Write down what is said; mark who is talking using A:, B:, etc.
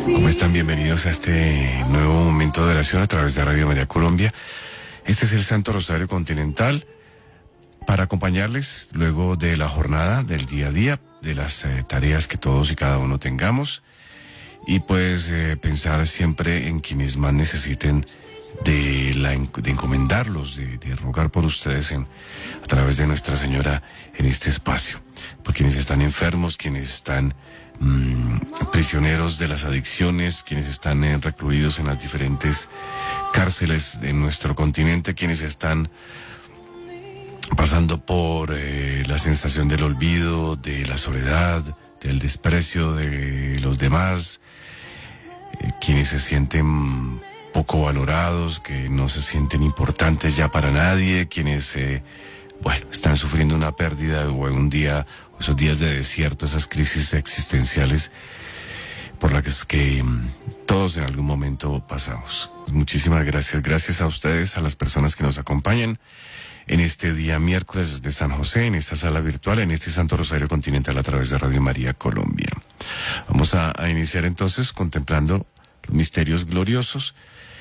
A: ¿Cómo están? Bienvenidos a este nuevo momento de oración a través de Radio María Colombia. Este es el Santo Rosario Continental para acompañarles luego de la jornada del día a día, de las tareas que todos y cada uno tengamos y pues pensar siempre en quienes más necesiten de encomendarlos, de rogar por ustedes a través de Nuestra Señora en este espacio, por quienes están enfermos, quienes están prisioneros de las adicciones, quienes están recluidos en las diferentes cárceles de nuestro continente, quienes están pasando por la sensación del olvido, de la soledad, del desprecio de los demás, quienes se sienten poco valorados, que no se sienten importantes ya para nadie, quienes están sufriendo una pérdida o un día, esos días de desierto, esas crisis existenciales por las que todos en algún momento pasamos. Muchísimas gracias a ustedes, a las personas que nos acompañan en este día miércoles de San José, en esta sala virtual, en este Santo Rosario Continental a través de Radio María Colombia. Vamos a iniciar entonces contemplando los misterios gloriosos